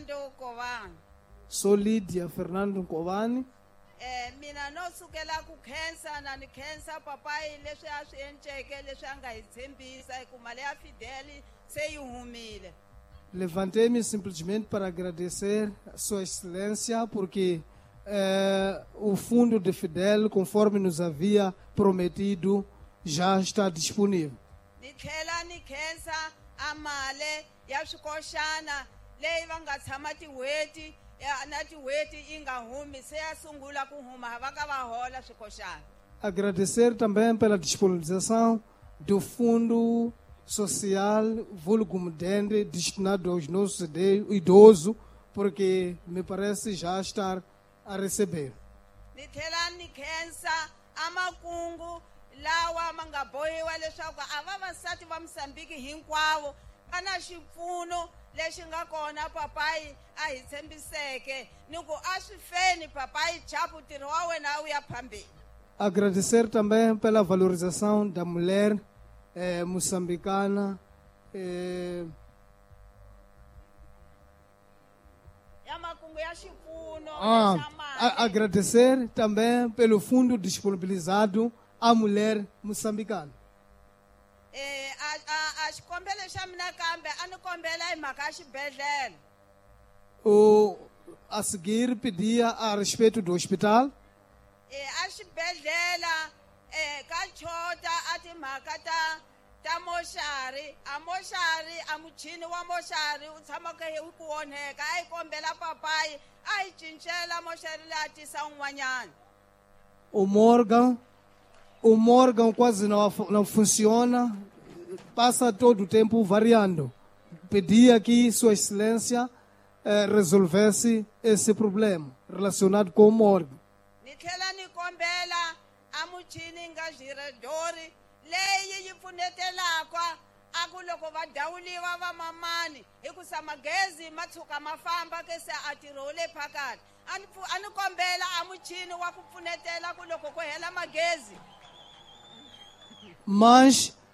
Fernando Kovani. Sou Lídia Fernando Kovani. Mina no sukela ku cancer na ni cancer papai leswi a swi enceke leswi a nga hi tshembisa hi ku mali ya Fidel se yi humile. Levantei-me simplesmente para agradecer a Sua Excelência, porque o fundo de Fidel, conforme nos havia prometido, já está disponível. Ni tlhela ni khensa a mali ya swikoxana leyi va nga tshama tin'hweti na tin'hweti yi nga humi se ya sungula ku huma va ka va hola swikoxana. Agradecer também pela disponibilização do fundo social vulgo Mudende destinado aos nossos idosos, porque me parece já estar a receber. Ni tlhela ni khensa a makungu lawa ma nga bohiwa leswaku a vavasati va Mozambique hinkwavo va na xipfuno lexi nga kona papai a hi tshembiseke ni ku a swi feni papai chapu ntirho wa wena wu ya phambeni. Agradecer também pela valorização da mulher moçambicana, Ya makungu ya xipfuno lexa mali. agradecer também pelo fundo disponibilizado à mulher moçambicana. A xikombelo xa mina kambe a ni kombela hi mhaka ya xibedhlele. A seguir, pedia a respeito do hospital. A xibedhlele ka chota a timhaka ta moxari a muchini wa moxari u tshama ka hi ku onheka a hi kombela papai a hi cincela moxari leyi a tisa un'wanyana. O Morgan quase não funciona, passa todo o tempo variando. Pedia que Sua Excelência resolvesse esse problema relacionado com o Morgan. Ni tlhela ni kombela a muchini nga giredori leyi yi pfunetelaka a ku loko va dawuliwa va mamani hikusa magezi ma tshuka ma famba ke se a tirho wu le phakati a ni kombela a muchini wa ku pfunetela ku loko ku hela magezi. Mas